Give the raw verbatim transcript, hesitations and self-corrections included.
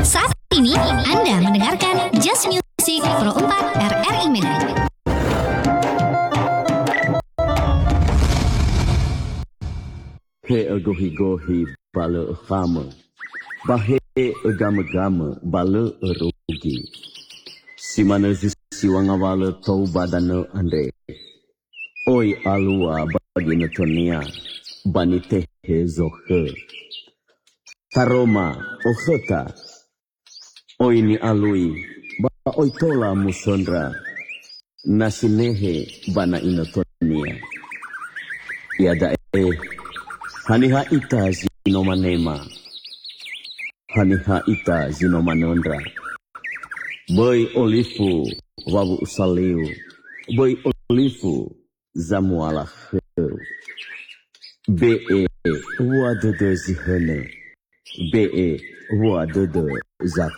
Saat ini Anda mendengarkan Just Music Pro empat R R I Medan. He gohi-gohi bala fama, bahe agama-gama bala rugi. Si mana si wangawala tau badana ande. Oi alua bagi netonia, banite he zohe. Taroma oheta, oi ni alui, ba oi tola musondra. Nasinehe bana inatonia. Yada eh. Haniha ita zinomanema, haniha ita zinomanondra. Boy olifu wabu usaliu, boy olifu zamualah heu. Be wadede zihene, be wadede zak.